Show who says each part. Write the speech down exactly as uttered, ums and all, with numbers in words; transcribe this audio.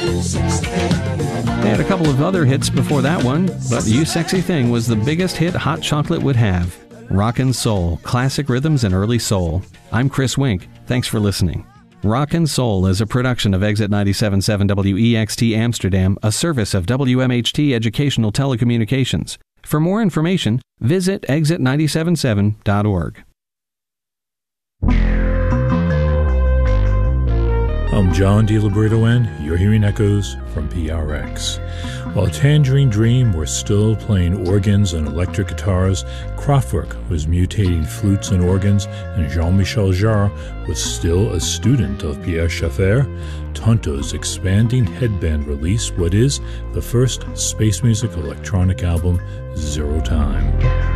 Speaker 1: They had a couple of other hits before that one, but You Sexy Thing was the biggest hit Hot Chocolate would have. Rockin' Soul, classic rhythms and early soul. I'm Chris Wink. Thanks for listening. Rockin' Soul is a production of Exit ninety-seven point seven W E X T Amsterdam, a service of W M H T Educational Telecommunications. For more information, visit exit nine seven seven dot org.
Speaker 2: I'm John DiLiberto, and you're hearing echoes from P R X. While Tangerine Dream were still playing organs and electric guitars, Kraftwerk was mutating flutes and organs, and Jean-Michel Jarre was still a student of Pierre Schaeffer, Tonto's expanding headband released what is the first space music electronic album, Zero Time.